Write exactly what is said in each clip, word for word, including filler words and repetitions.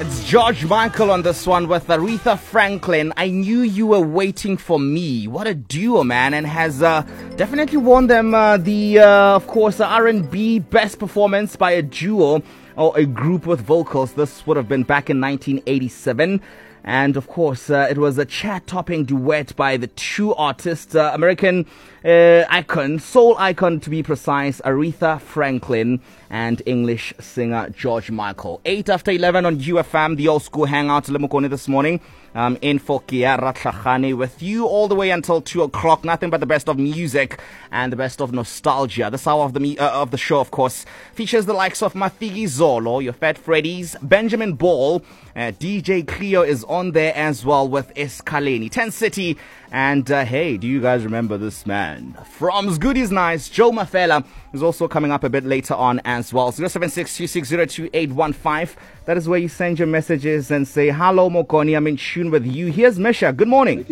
It's George Michael on this one with Aretha Franklin. I Knew You Were Waiting for Me. What a duo, man, and has uh, definitely won them uh, the, uh, of course, the R and B Best Performance by a Duo or a group with vocals. This would have been back in nineteen eighty-seven. And of course, uh, it was a chart-topping duet by the two artists, uh, American uh, icon, soul icon to be precise, Aretha Franklin, and English singer George Michael. eight after eleven on U F M, the old school hangout, Lemokone this morning. Um, in for Kiara Tlhagane with you all the way until two o'clock. Nothing but the best of music and the best of nostalgia. This hour of the me- uh, of the show, of course, features the likes of Mafiki Zolo, your Fat Freddy's, Benjamin Ball, uh, D J Cleo is on there as well with Escaleni, ten City, and uh, hey, do you guys remember this man? From Goodies Nice, Joe Mafela is also coming up a bit later on as well. zero seven six two six zero two eight one five. That is where you send your messages and say, hello, Mokoni, I'm in tune with you. Here's Misha. Good morning.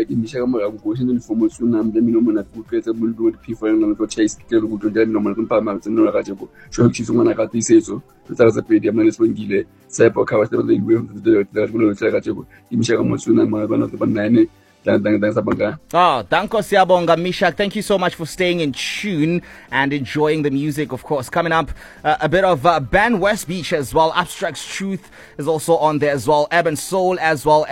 Oh, Danko Siabonga, Mishak, thank you so much for staying in tune and enjoying the music, of course. Coming up, uh, a bit of uh, Ben West Beach as well. Abstract Truth is also on there as well. Ebb and Soul as well.